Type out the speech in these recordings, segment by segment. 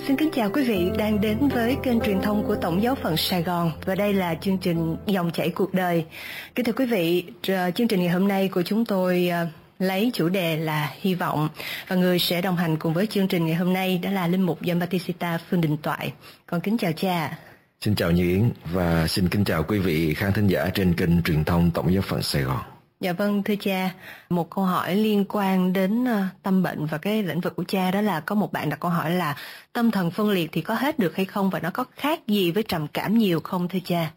Xin kính chào quý vị đang đến với kênh truyền thông của Tổng giáo phận Sài Gòn, và đây là chương trình Dòng chảy cuộc đời. Kính thưa quý vị, chương trình ngày hôm nay của chúng tôi lấy chủ đề là hy vọng, và người sẽ đồng hành cùng với chương trình ngày hôm nay đó là linh mục Gioan Battista Phương Đình Toại. Con kính chào cha. Xin chào Như Yến và xin kính chào quý vị khán thính giả trên kênh truyền thông Tổng giáo phận Sài Gòn. Dạ vâng, thưa cha, một câu hỏi liên quan đến tâm bệnh và cái lĩnh vực của cha, đó là có một bạn đặt câu hỏi là tâm thần phân liệt thì có hết được hay không, và nó có khác gì với trầm cảm nhiều không thưa cha?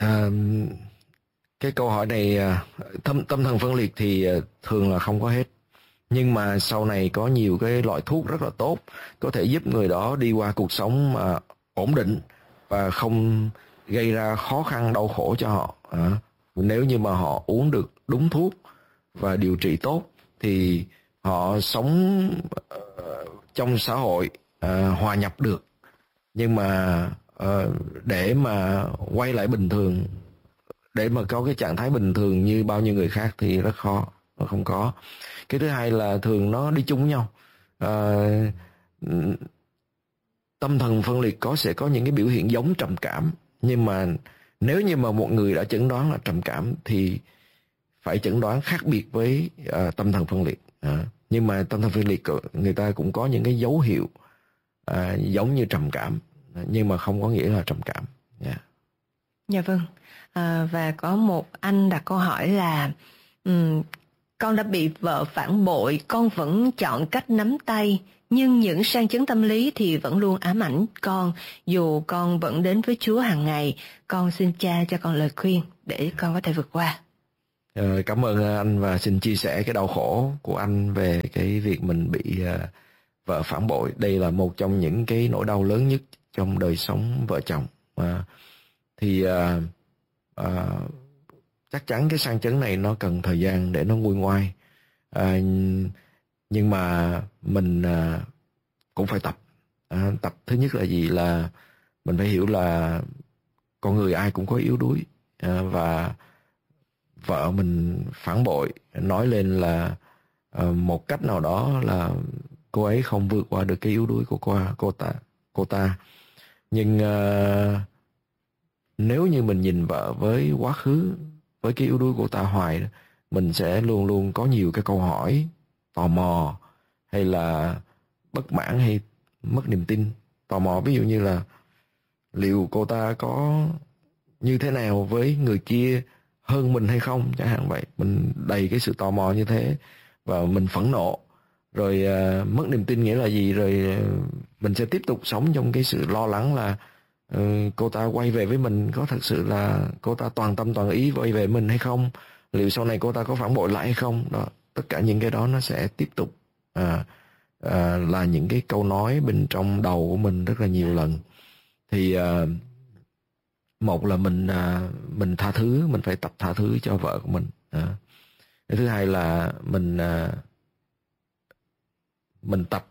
Cái câu hỏi này, tâm thần phân liệt thì thường là không có hết, nhưng mà sau này có nhiều cái loại thuốc rất là tốt có thể giúp người đó đi qua cuộc sống ổn định và không gây ra khó khăn đau khổ cho họ. Nếu như mà họ uống được đúng thuốc và điều trị tốt thì họ sống trong xã hội, hòa nhập được. Nhưng mà để mà quay lại bình thường, để mà có cái trạng thái bình thường như bao nhiêu người khác thì rất khó, nó không có. Cái thứ hai là thường nó đi chung với nhau. Tâm thần phân liệt sẽ có những cái biểu hiện giống trầm cảm, nhưng mà nếu như mà một người đã chẩn đoán là trầm cảm thì phải chẩn đoán khác biệt với tâm thần phân liệt. Nhưng mà tâm thần phân liệt người ta cũng có những cái dấu hiệu giống như trầm cảm, nhưng mà không có nghĩa là trầm cảm. Dạ vâng. Và có một anh đặt câu hỏi là con đã bị vợ phản bội, con vẫn chọn cách nắm tay, nhưng những sang chấn tâm lý thì vẫn luôn ám ảnh con, dù con vẫn đến với Chúa hàng ngày. Con xin cha cho con lời khuyên để con có thể vượt qua. Cảm ơn anh và xin chia sẻ cái đau khổ của anh về cái việc mình bị vợ phản bội. Đây là một trong những cái nỗi đau lớn nhất trong đời sống vợ chồng. Chắc chắn cái sang chấn này nó cần thời gian để nó nguôi ngoai. Nhưng mà mình cũng phải tập. Tập thứ nhất là gì? Là mình phải hiểu là con người ai cũng có yếu đuối, và vợ mình phản bội nói lên là một cách nào đó là cô ấy không vượt qua được cái yếu đuối của cô ta. Nhưng nếu như mình nhìn vợ với quá khứ, với cái yếu đuối của cô ta hoài, mình sẽ luôn luôn có nhiều cái câu hỏi tò mò, hay là bất mãn, hay mất niềm tin. Tò mò ví dụ như là liệu cô ta có như thế nào với người kia hơn mình hay không, chẳng hạn vậy. Mình đầy cái sự tò mò như thế và mình phẫn nộ. Rồi mất niềm tin nghĩa là gì? Rồi mình sẽ tiếp tục sống trong cái sự lo lắng là cô ta quay về với mình, có thật sự là cô ta toàn tâm toàn ý quay về mình hay không? Liệu sau này cô ta có phản bội lại hay không? Đó, tất cả những cái đó nó sẽ tiếp tục là những cái câu nói bên trong đầu của mình rất là nhiều lần. Thì một là mình tha thứ, mình phải tập tha thứ cho vợ của mình. Cái thứ hai là mình tập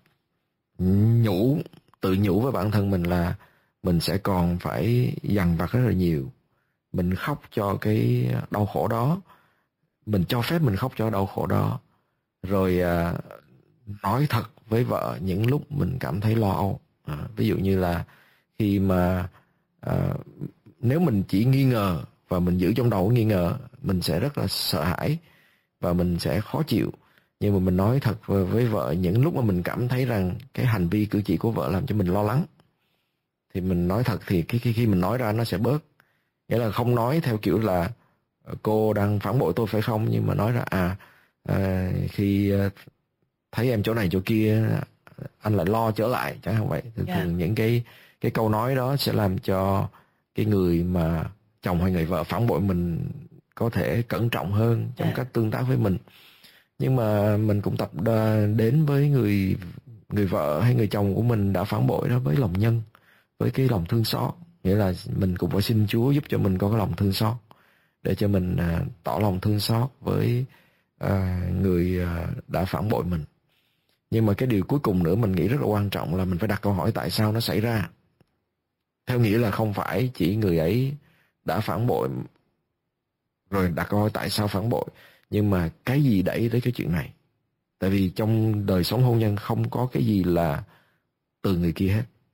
tự nhủ với bản thân mình là mình sẽ còn phải dằn vặt rất là nhiều. Mình khóc cho cái đau khổ đó, mình cho phép mình khóc cho đau khổ đó, rồi nói thật với vợ những lúc mình cảm thấy lo âu. Ví dụ như là khi mà nếu mình chỉ nghi ngờ và mình giữ trong đầu nghi ngờ, mình sẽ rất là sợ hãi và mình sẽ khó chịu. Nhưng mà mình nói thật với vợ những lúc mà mình cảm thấy rằng cái hành vi cử chỉ của vợ làm cho mình lo lắng, thì mình nói thật, thì khi mình nói ra nó sẽ bớt. Nghĩa là không nói theo kiểu là cô đang phản bội tôi phải không, nhưng mà nói ra khi thấy em chỗ này chỗ kia anh lại lo trở lại, chẳng hạn vậy. Thường những cái câu nói đó sẽ làm cho cái người mà chồng hay người vợ phản bội mình có thể cẩn trọng hơn trong cách tương tác với mình. Nhưng mà mình cũng tập đến với người vợ hay người chồng của mình đã phản bội đó với lòng nhân, với cái lòng thương xót. Nghĩa là mình cũng phải xin Chúa giúp cho mình có cái lòng thương xót, để cho mình tỏ lòng thương xót với người đã phản bội mình. Nhưng mà cái điều cuối cùng nữa mình nghĩ rất là quan trọng là mình phải đặt câu hỏi tại sao nó xảy ra. Theo nghĩa là không phải chỉ người ấy đã phản bội rồi đặt câu hỏi tại sao phản bội, nhưng mà cái gì đẩy tới cái chuyện này. Tại vì trong đời sống hôn nhân không có cái gì là từ người kia hết.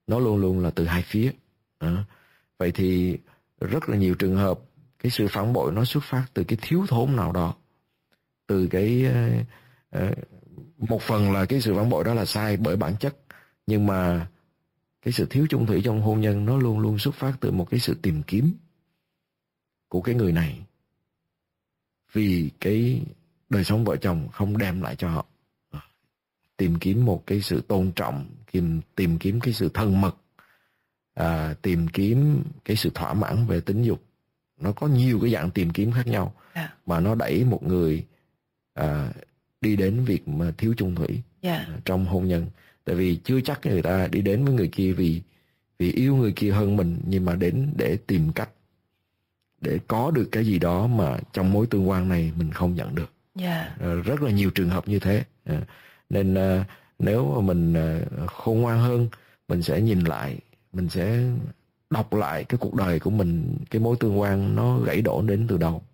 nó luôn luôn là từ hai phía. Vậy thì rất là nhiều trường hợp cái sự phản bội nó xuất phát từ cái thiếu thốn nào đó, từ cái một phần là cái sự phản bội đó là sai bởi bản chất, nhưng mà cái sự thiếu chung thủy trong hôn nhân nó luôn luôn xuất phát từ một cái sự tìm kiếm của cái người này, vì cái đời sống vợ chồng không đem lại cho họ. Tìm kiếm một cái sự tôn trọng, tìm kiếm cái sự thân mật, tìm kiếm cái sự thỏa mãn về tính dục. Nó có nhiều cái dạng tìm kiếm khác nhau mà nó đẩy một người đi đến việc mà thiếu chung thủy trong hôn nhân. Tại vì chưa chắc người ta đi đến với người kia vì yêu người kia hơn mình, nhưng mà đến để tìm cách để có được cái gì đó mà trong mối tương quan này mình không nhận được. Rất là nhiều trường hợp như thế. Nên nếu mà mình khôn ngoan hơn, mình sẽ nhìn lại, mình sẽ đọc lại cái cuộc đời của mình, cái mối tương quan nó gãy đổ đến từ đâu.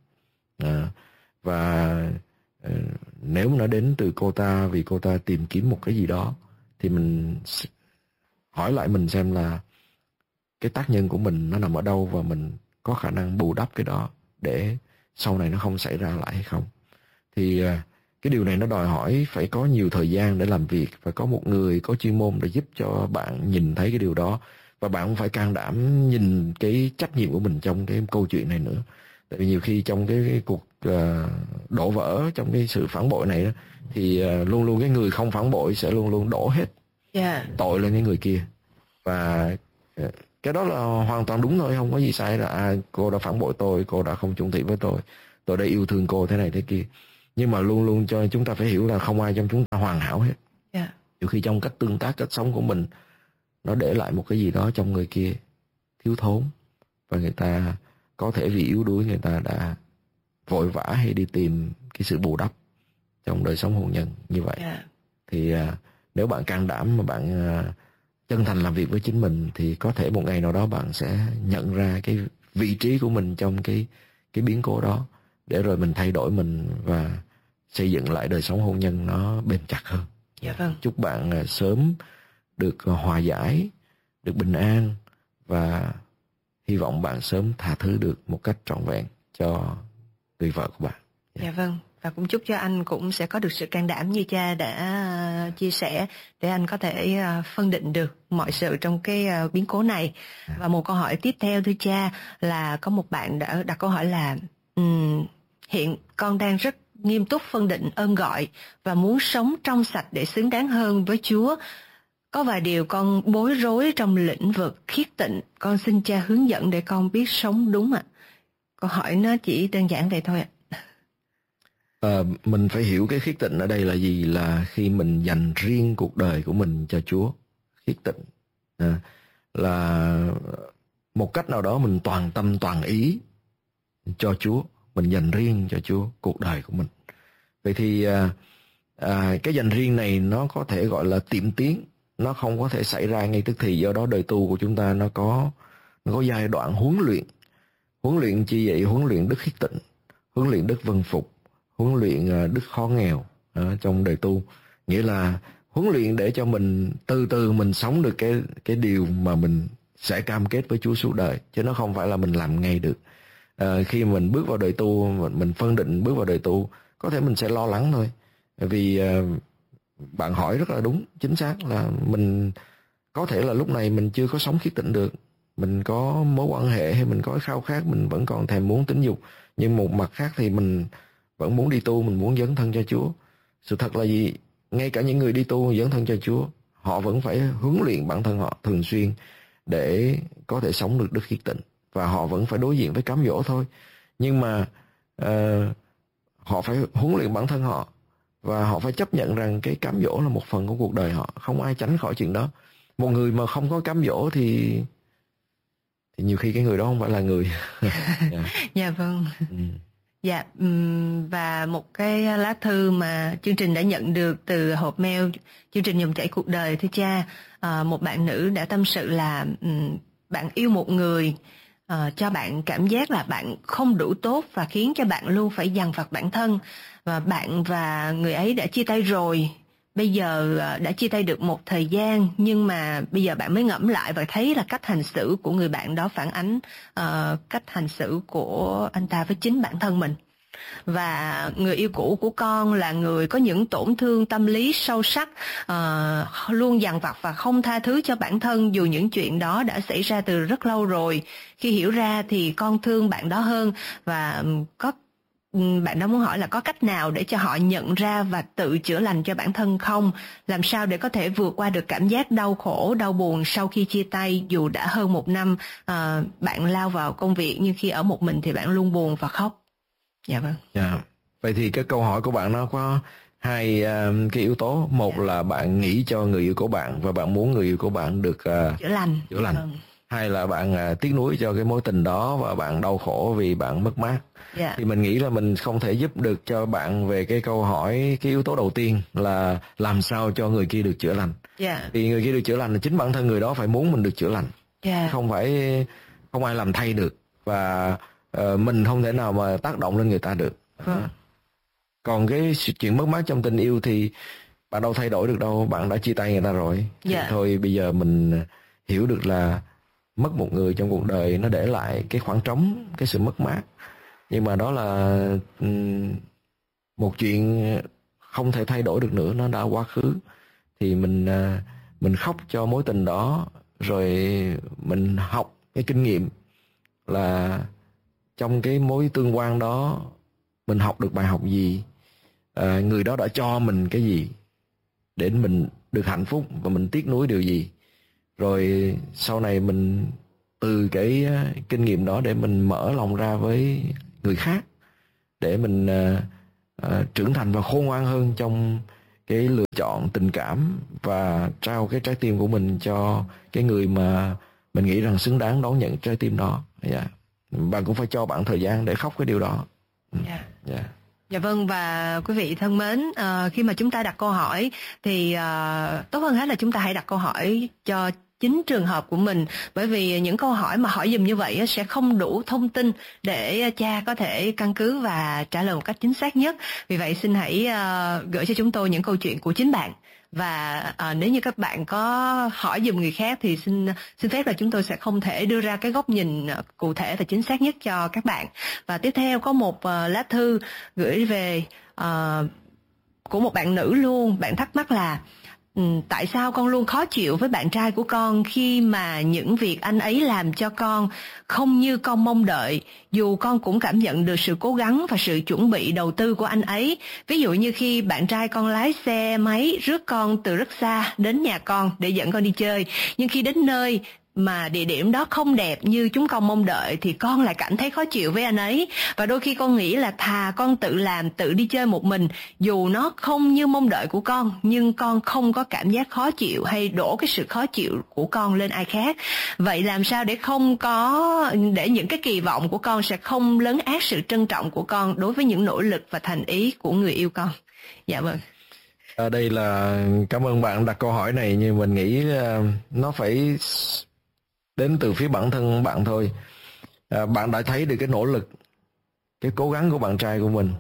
Và nếu mà nó đến từ cô ta vì cô ta tìm kiếm một cái gì đó, thì mình hỏi lại mình xem là cái tác nhân của mình nó nằm ở đâu, và mình có khả năng bù đắp cái đó để sau này nó không xảy ra lại hay không. Thì cái điều này nó đòi hỏi phải có nhiều thời gian để làm việc, và có một người có chuyên môn để giúp cho bạn nhìn thấy cái điều đó. Và bạn cũng phải can đảm nhìn cái trách nhiệm của mình trong cái câu chuyện này nữa. Tại vì nhiều khi trong cái cuộc đổ vỡ, trong cái sự phản bội này đó, thì luôn luôn cái người không phản bội sẽ luôn luôn đổ hết tội lên cái người kia. Và cái đó là hoàn toàn đúng thôi, không có gì sai, là cô đã phản bội tôi, cô đã không chung thủy với tôi đã yêu thương cô thế này thế kia. Nhưng mà luôn luôn cho chúng ta phải hiểu là không ai trong chúng ta hoàn hảo hết. Nhiều khi trong cách tương tác, cách sống của mình, nó để lại một cái gì đó trong người kia thiếu thốn, và người ta có thể vì yếu đuối người ta đã vội vã hay đi tìm cái sự bù đắp trong đời sống hôn nhân như vậy. Thì nếu bạn can đảm mà bạn chân thành làm việc với chính mình, thì có thể một ngày nào đó bạn sẽ nhận ra cái vị trí của mình trong cái biến cố đó, để rồi mình thay đổi mình và xây dựng lại đời sống hôn nhân nó bền chặt hơn. Chúc bạn sớm được hòa giải, được bình an, và hy vọng bạn sớm tha thứ được một cách trọn vẹn cho người vợ của bạn. Và cũng chúc cho anh cũng sẽ có được sự can đảm như cha đã chia sẻ, để anh có thể phân định được mọi sự trong cái biến cố này. Và một câu hỏi tiếp theo thưa cha, là có một bạn đã đặt câu hỏi là hiện con đang rất nghiêm túc phân định ơn gọi và muốn sống trong sạch để xứng đáng hơn với Chúa. Có vài điều con bối rối trong lĩnh vực khiết tịnh, con xin cha hướng dẫn để con biết sống đúng ạ. Câu hỏi nó chỉ đơn giản vậy thôi ạ. Mình phải hiểu cái khiết tịnh ở đây là gì, là khi mình dành riêng cuộc đời của mình cho Chúa. Khiết tịnh là một cách nào đó mình toàn tâm toàn ý cho Chúa, mình dành riêng cho Chúa cuộc đời của mình. Vậy thì cái dành riêng này nó có thể gọi là tiệm tiến, nó không có thể xảy ra ngay tức thì. Do đó đời tu của chúng ta nó có giai đoạn huấn luyện chi vậy? Huấn luyện đức khiết tịnh, huấn luyện đức vâng phục, huấn luyện đức khó nghèo trong đời tu. Nghĩa là huấn luyện để cho mình từ từ mình sống được cái điều mà mình sẽ cam kết với Chúa suốt đời, chứ nó không phải là mình làm ngay được. Khi mình bước vào đời tu, mình phân định bước vào đời tu, có thể mình sẽ lo lắng thôi. Vì bạn hỏi rất là đúng, chính xác, là mình có thể là lúc này mình chưa có sống khiết tịnh được, mình có mối quan hệ hay mình có khao khát, mình vẫn còn thèm muốn tính dục, nhưng một mặt khác thì mình vẫn muốn đi tu, mình muốn dấn thân cho Chúa. Sự thật là gì? Ngay cả những người đi tu dấn thân cho Chúa, họ vẫn phải huấn luyện bản thân họ thường xuyên để có thể sống được đức khiết tịnh, và họ vẫn phải đối diện với cám dỗ thôi. Nhưng mà họ phải huấn luyện bản thân họ, và họ phải chấp nhận rằng cái cám dỗ là một phần của cuộc đời họ, không ai tránh khỏi chuyện đó. Một người mà không có cám dỗ thì nhiều khi cái người đó không phải là người. Dạ vâng. Dạ, và một cái lá thư mà chương trình đã nhận được từ hộp mail chương trình Dòng chảy cuộc đời thưa cha. Một bạn nữ đã tâm sự là bạn yêu một người cho bạn cảm giác là bạn không đủ tốt và khiến cho bạn luôn phải dằn vặt bản thân, và bạn và người ấy đã chia tay rồi, bây giờ đã chia tay được một thời gian, nhưng mà bây giờ bạn mới ngẫm lại và thấy là cách hành xử của người bạn đó phản ánh cách hành xử của anh ta với chính bản thân mình. Và người yêu cũ của con là người có những tổn thương tâm lý sâu sắc, luôn dằn vặt và không tha thứ cho bản thân dù những chuyện đó đã xảy ra từ rất lâu rồi. Khi hiểu ra thì con thương bạn đó hơn, và bạn đó muốn hỏi là có cách nào để cho họ nhận ra và tự chữa lành cho bản thân không? Làm sao để có thể vượt qua được cảm giác đau khổ, đau buồn sau khi chia tay, dù đã hơn 1 năm bạn lao vào công việc, nhưng khi ở một mình thì bạn luôn buồn và khóc. Dạ vâng. Dạ. Vậy thì cái câu hỏi của bạn nó có hai cái yếu tố. Một là bạn nghĩ cho người yêu của bạn và bạn muốn người yêu của bạn được chữa lành. Vâng. Hai là bạn tiếc nuối cho cái mối tình đó và bạn đau khổ vì bạn mất mát. Yeah. Thì mình nghĩ là mình không thể giúp được cho bạn về cái câu hỏi, cái yếu tố đầu tiên là làm sao cho người kia được chữa lành. Yeah. Thì người kia được chữa lành là chính bản thân người đó phải muốn mình được chữa lành. Yeah. Không ai làm thay được, và mình không thể nào mà tác động lên người ta được. Còn cái chuyện mất mát trong tình yêu thì bạn đâu thay đổi được đâu, bạn đã chia tay người ta rồi. Yeah. Thì thôi bây giờ mình hiểu được là mất một người trong cuộc đời nó để lại cái khoảng trống, cái sự mất mát. Nhưng mà đó là một chuyện không thể thay đổi được nữa, nó đã quá khứ. Thì mình khóc cho mối tình đó, rồi mình học cái kinh nghiệm là trong cái mối tương quan đó mình học được bài học gì, người đó đã cho mình cái gì để mình được hạnh phúc, và mình tiếc nuối điều gì. Rồi sau này mình từ cái kinh nghiệm đó để mình mở lòng ra với người khác, để mình trưởng thành và khôn ngoan hơn trong cái lựa chọn tình cảm, và trao cái trái tim của mình cho cái người mà mình nghĩ rằng xứng đáng đón nhận trái tim đó. Yeah. Bạn cũng phải cho bạn thời gian để khóc cái điều đó. Yeah. Yeah. Dạ vâng, và quý vị thân mến, khi mà chúng ta đặt câu hỏi thì tốt hơn hết là chúng ta hãy đặt câu hỏi cho chính trường hợp của mình, bởi vì những câu hỏi mà hỏi dùm như vậy sẽ không đủ thông tin để cha có thể căn cứ và trả lời một cách chính xác nhất. Vì vậy xin hãy gửi cho chúng tôi những câu chuyện của chính bạn. Và nếu như các bạn có hỏi dùm người khác thì xin phép là chúng tôi sẽ không thể đưa ra cái góc nhìn cụ thể và chính xác nhất cho các bạn. Và tiếp theo có một lá thư gửi về của một bạn nữ luôn. Bạn thắc mắc là tại sao con luôn khó chịu với bạn trai của con khi mà những việc anh ấy làm cho con không như con mong đợi, dù con cũng cảm nhận được sự cố gắng và sự chuẩn bị đầu tư của anh ấy. Ví dụ như khi bạn trai con lái xe máy rước con từ rất xa đến nhà con để dẫn con đi chơi, nhưng khi đến nơi mà địa điểm đó không đẹp như chúng con mong đợi thì con lại cảm thấy khó chịu với anh ấy. Và đôi khi con nghĩ là thà con tự làm, tự đi chơi một mình, dù nó không như mong đợi của con, nhưng con không có cảm giác khó chịu hay đổ cái sự khó chịu của con lên ai khác. Vậy làm sao để những cái kỳ vọng của con sẽ không lấn át sự trân trọng của con đối với những nỗ lực và thành ý của người yêu con? Dạ vâng. Đây là cảm ơn bạn đặt câu hỏi này, nhưng mình nghĩ nó phải đến từ phía bản thân bạn thôi. Bạn đã thấy được cái nỗ lực, cái cố gắng của bạn trai của mình,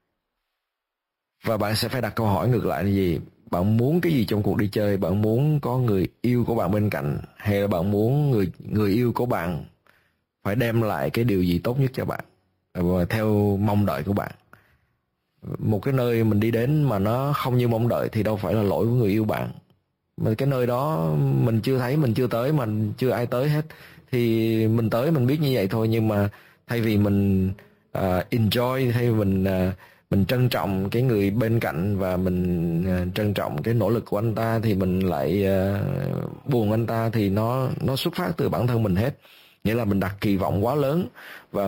và bạn sẽ phải đặt câu hỏi ngược lại là gì? Bạn muốn cái gì trong cuộc đi chơi? Bạn muốn có người yêu của bạn bên cạnh, hay là bạn muốn người yêu của bạn phải đem lại cái điều gì tốt nhất cho bạn và theo mong đợi của bạn? Một cái nơi mình đi đến mà nó không như mong đợi thì đâu phải là lỗi của người yêu bạn, mà cái nơi đó mình chưa thấy, mình chưa tới, mà chưa ai tới hết. Thì mình tới mình biết như vậy thôi, nhưng mà thay vì mình enjoy, thay vì mình trân trọng cái người bên cạnh và mình trân trọng cái nỗ lực của anh ta, thì mình lại buồn anh ta. Thì nó xuất phát từ bản thân mình hết. Nghĩa là mình đặt kỳ vọng quá lớn, và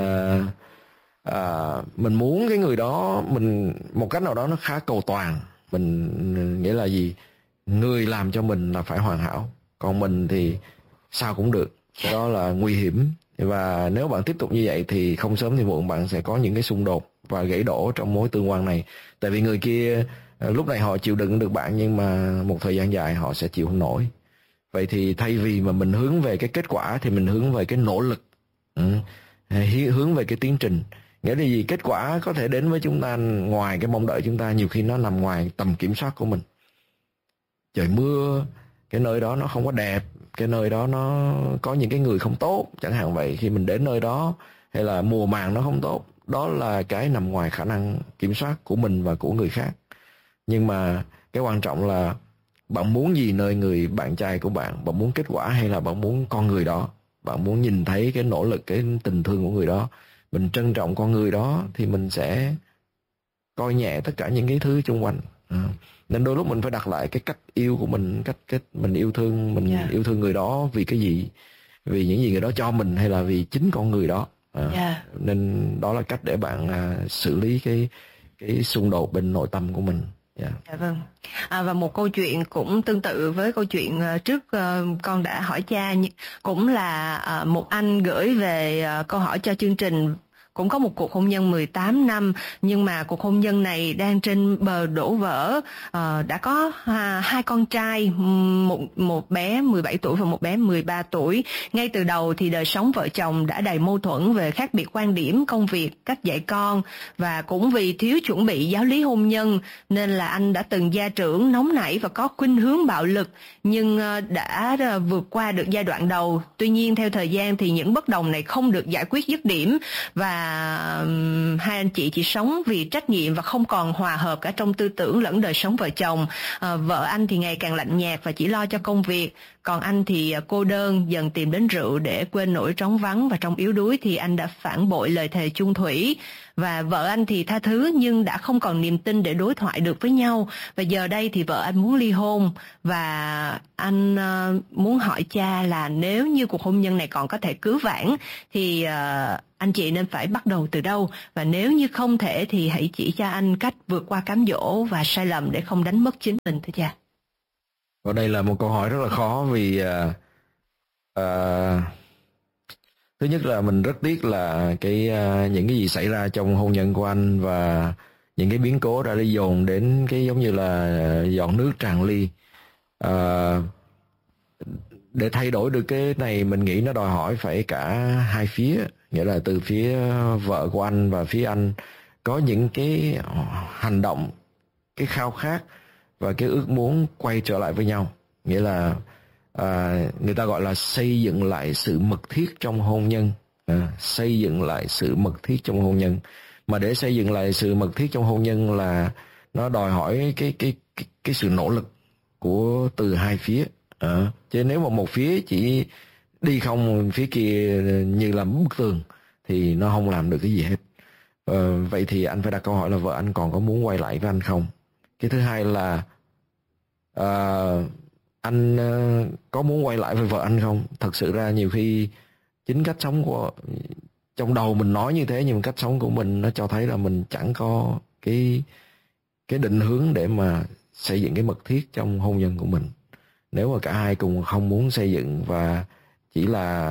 mình muốn cái người đó, mình một cách nào đó nó khá cầu toàn. Mình nghĩa là gì? Người làm cho mình là phải hoàn hảo, còn mình thì sao cũng được. Cái đó là nguy hiểm. Và nếu bạn tiếp tục như vậy thì không sớm thì muộn bạn sẽ có những cái xung đột và gãy đổ trong mối tương quan này. Tại vì người kia lúc này họ chịu đựng được bạn, nhưng mà một thời gian dài họ sẽ chịu không nổi. Vậy thì thay vì mà mình hướng về cái kết quả thì mình hướng về cái nỗ lực, hướng về cái tiến trình. Nghĩa là gì? Kết quả có thể đến với chúng ta ngoài cái mong đợi chúng ta, nhiều khi nó nằm ngoài tầm kiểm soát của mình. trời mưa, cái nơi đó nó không có đẹp, cái nơi đó nó có những cái người không tốt chẳng hạn vậy, khi mình đến nơi đó, hay là mùa màng nó không tốt, đó là cái nằm ngoài khả năng kiểm soát của mình và của người khác. Nhưng mà cái quan trọng là bạn muốn gì nơi người bạn trai của bạn? Bạn muốn kết quả hay là bạn muốn con người đó? Bạn muốn nhìn thấy cái nỗ lực, cái tình thương của người đó? Mình trân trọng con người đó thì mình sẽ coi nhẹ tất cả những cái thứ xung quanh. Nên đôi lúc mình phải đặt lại cái cách yêu của mình, cách mình yêu thương, mình yêu thương người đó vì cái gì? Vì những gì người đó cho mình hay là vì chính con người đó? Nên đó là cách để bạn xử lý cái xung đột bên nội tâm của mình. Dạ vâng. Và một câu chuyện cũng tương tự với câu chuyện trước con đã hỏi cha, cũng là một anh gửi về câu hỏi cho chương trình, cũng có một cuộc hôn nhân 18 năm, nhưng mà cuộc hôn nhân này đang trên bờ đổ vỡ. Đã có hai con trai, một bé 17 tuổi và một bé 13 tuổi. Ngay từ đầu thì đời sống vợ chồng đã đầy mâu thuẫn về khác biệt quan điểm, công việc, cách dạy con, và cũng vì thiếu chuẩn bị giáo lý hôn nhân nên là anh đã từng gia trưởng, nóng nảy và có khuynh hướng bạo lực, nhưng đã vượt qua được giai đoạn đầu. Tuy nhiên theo thời gian thì những bất đồng này không được giải quyết dứt điểm, và hai anh chị chỉ sống vì trách nhiệm và không còn hòa hợp cả trong tư tưởng lẫn đời sống vợ chồng. Vợ anh thì ngày càng lạnh nhạt và chỉ lo cho công việc, còn anh thì cô đơn, dần tìm đến rượu để quên nỗi trống vắng, và trong yếu đuối thì anh đã phản bội lời thề chung thủy. Và vợ anh thì tha thứ nhưng đã không còn niềm tin để đối thoại được với nhau, và giờ đây thì vợ anh muốn ly hôn. Và anh muốn hỏi cha là nếu như cuộc hôn nhân này còn có thể cứu vãn thì anh chị nên phải bắt đầu từ đâu, và nếu như không thể thì hãy chỉ cho anh cách vượt qua cám dỗ và sai lầm để không đánh mất chính mình, thưa cha. Và đây là một câu hỏi rất là khó, vì thứ nhất là mình rất tiếc là những cái gì xảy ra trong hôn nhân của anh, và những cái biến cố đã đi dồn đến cái giống như là giọt nước tràn ly. Để thay đổi được cái này, mình nghĩ nó đòi hỏi phải cả hai phía, nghĩa là từ phía vợ của anh và phía anh có những cái hành động, cái khao khát và cái ước muốn quay trở lại với nhau. Nghĩa là người ta gọi là xây dựng lại sự mật thiết trong hôn nhân. Xây dựng lại sự mật thiết trong hôn nhân. Mà để xây dựng lại sự mật thiết trong hôn nhân là nó đòi hỏi cái sự nỗ lực của từ hai phía. Chứ nếu mà một phía chỉ đi không, phía kia như là bức tường thì nó không làm được cái gì hết. Vậy thì anh phải đặt câu hỏi là vợ anh còn có muốn quay lại với anh không? Cái thứ hai là anh có muốn quay lại với vợ anh không? Thật sự ra nhiều khi chính cách sống của, trong đầu mình nói như thế, nhưng cách sống của mình nó cho thấy là mình chẳng có cái định hướng để mà xây dựng cái mật thiết trong hôn nhân của mình. Nếu mà cả hai cùng không muốn xây dựng và chỉ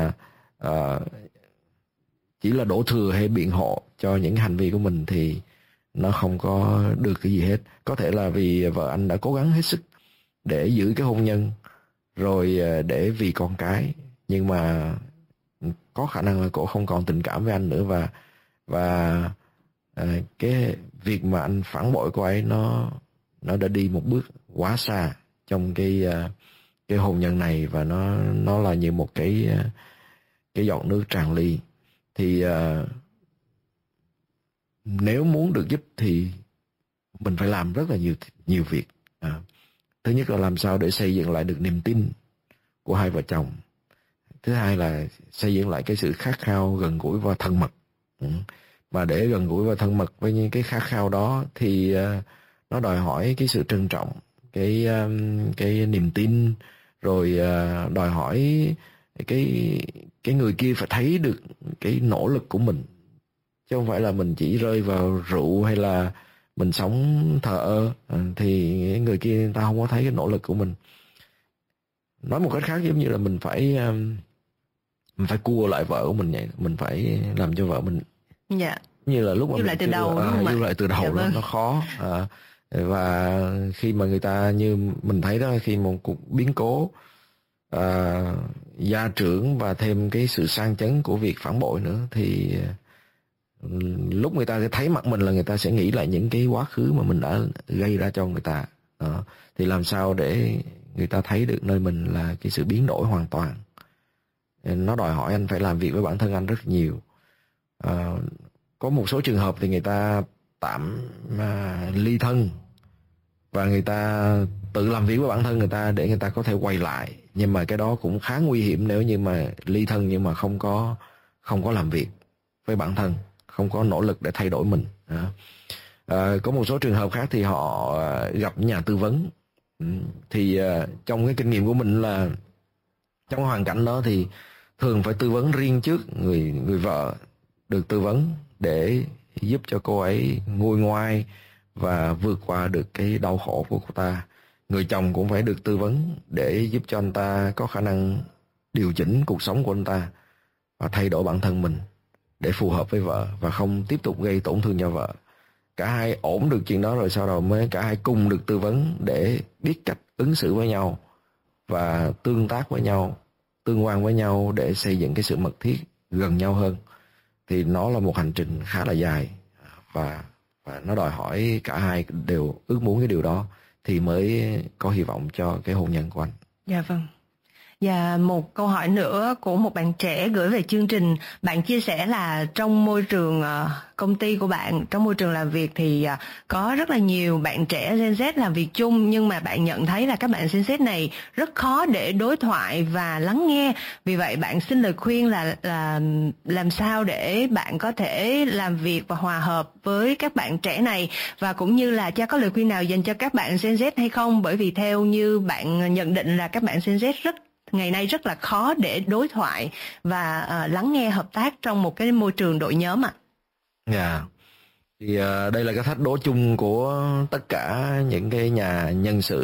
là đổ thừa hay biện hộ cho những hành vi của mình thì nó không có được cái gì hết. Có thể là vì vợ anh đã cố gắng hết sức để giữ cái hôn nhân, rồi để vì con cái, nhưng mà có khả năng là cô không còn tình cảm với anh nữa, và cái việc mà anh phản bội cô ấy nó đã đi một bước quá xa trong cái hôn nhân này, và nó là như một cái giọt nước tràn ly. Thì nếu muốn được giúp thì mình phải làm rất là nhiều việc. Thứ nhất là làm sao để xây dựng lại được niềm tin của hai vợ chồng. Thứ hai là xây dựng lại cái sự khát khao gần gũi và thân mật. Mà để gần gũi và thân mật với những cái khát khao đó thì nó đòi hỏi cái sự trân trọng, cái niềm tin, rồi đòi hỏi cái người kia phải thấy được cái nỗ lực của mình, chứ không phải là mình chỉ rơi vào rượu hay là mình sống thờ ơ thì người kia người ta không có thấy cái nỗ lực của mình. Nói một cách khác giống như là mình phải cua lại vợ của mình vậy, mình phải làm cho vợ mình như là lúc mà yêu lại từ đầu, yêu lại từ đầu nó khó. Và khi mà người ta, như mình thấy đó, khi một cuộc biến cố gia trưởng và thêm cái sự sang chấn của việc phản bội nữa, thì lúc người ta sẽ thấy mặt mình là người ta sẽ nghĩ lại những cái quá khứ mà mình đã gây ra cho người ta. Thì làm sao để người ta thấy được nơi mình là cái sự biến đổi hoàn toàn. Nó đòi hỏi anh phải làm việc với bản thân anh rất nhiều. Có một số trường hợp thì người ta tạm ly thân và người ta tự làm việc với bản thân người ta để người ta có thể quay lại, nhưng mà cái đó cũng khá nguy hiểm nếu như mà ly thân nhưng mà không có làm việc với bản thân, không có nỗ lực để thay đổi mình. Có một số trường hợp khác thì họ gặp nhà tư vấn. Thì trong cái kinh nghiệm của mình là trong hoàn cảnh đó thì thường phải tư vấn riêng trước. Người vợ được tư vấn để giúp cho cô ấy nguôi ngoai và vượt qua được cái đau khổ của cô ta. Người chồng cũng phải được tư vấn để giúp cho anh ta có khả năng điều chỉnh cuộc sống của anh ta và thay đổi bản thân mình để phù hợp với vợ và không tiếp tục gây tổn thương cho vợ. Cả hai ổn được chuyện đó rồi sau đó mới cả hai cùng được tư vấn để biết cách ứng xử với nhau và tương tác với nhau, tương quan với nhau để xây dựng cái sự mật thiết gần nhau hơn. Thì nó là một hành trình khá là dài và nó đòi hỏi cả hai đều ước muốn cái điều đó thì mới có hy vọng cho cái hôn nhân của anh. Dạ vâng. Và một câu hỏi nữa của một bạn trẻ gửi về chương trình. Bạn chia sẻ là trong môi trường công ty của bạn, trong môi trường làm việc thì có rất là nhiều bạn trẻ Gen Z làm việc chung, nhưng mà bạn nhận thấy là các bạn Gen Z này rất khó để đối thoại và lắng nghe. Vì vậy bạn xin lời khuyên là làm sao để bạn có thể làm việc và hòa hợp với các bạn trẻ này, và cũng như là cha có lời khuyên nào dành cho các bạn Gen Z hay không? Bởi vì theo như bạn nhận định là các bạn Gen Z ngày nay rất là khó để đối thoại và lắng nghe hợp tác trong một cái môi trường đội nhóm ạ. Dạ. Thì đây là cái thách đố chung của tất cả những cái nhà nhân sự